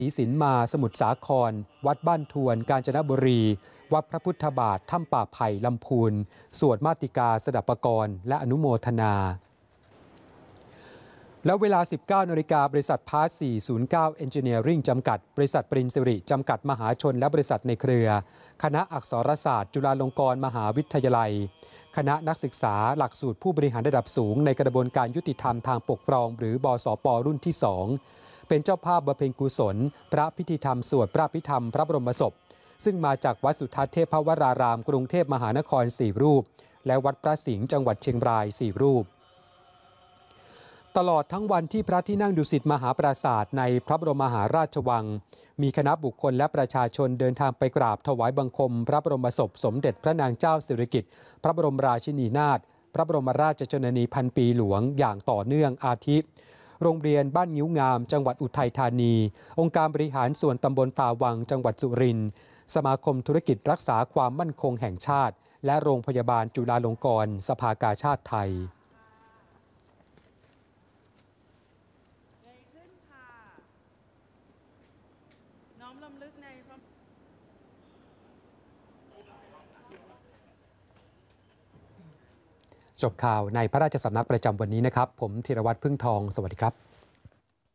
ศรีสินมาสมุทรสาครวัดบ้านทวนกาญจนบุรีวัดพระพุทธบาทถ้ำป่าไผ่ลำพูนสวดมาติกาสดับปกรณ์และอนุโมทนาแล้วเวลา 19 นาฬิกาบริษัทพาส409 Engineering จำกัดบริษัทปรินสิริจำกัดมหาชนและบริษัทในเครือคณะอักษรศาสตร์จุฬาลงกรณ์มหาวิทยาลัยคณะนักศึกษาหลักสูตรผู้บริหารระดับสูงในกระบวนการยุติธรรมทางปกครองหรือบสป.รุ่นที่ 2เป็นเจ้าภาพบำเพ็ญกุศลพระพิธีธรรมสวดพระพิธรรมพระบรมศพซึ่งมาจากวัดสุทัศน์เทพวรารามกรุงเทพมหานคร4รูปและวัดพระสิงห์จังหวัดเชียงราย4รูปตลอดทั้งวันที่พระที่นั่งดุสิตมหาปราสาทในพระบรมมหาราชวังมีคณะบุคคลและประชาชนเดินทางไปกราบถวายบังคมพระบรมศพสมเด็จพระนางเจ้าสิริกิติ์พระบรมราชินีนาถพระบรมราชชนนีพันปีหลวงอย่างต่อเนื่องอาทิโรงเรียนบ้านงิ้วงามจังหวัดอุทัยธานีองค์การบริหารส่วนตำบลตาวังจังหวัดสุรินทร์สมาคมธุรกิจรักษาความมั่นคงแห่งชาติและโรงพยาบาลจุฬาลงกรณ์สภากาชาดไทยจบข่าวในพระราชสำนักประจำวันนี้นะครับผมธีรวัตรพึ่งทองสวัสดีครับ